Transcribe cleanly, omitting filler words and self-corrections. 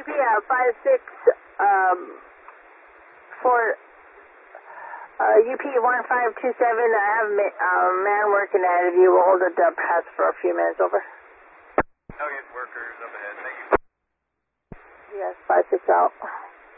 Yeah, 56, for, UP 1527, I have a man working at it. You will hold it up, pass for a few minutes, over. Okay, workers up ahead, thank you. Yes, 56 out.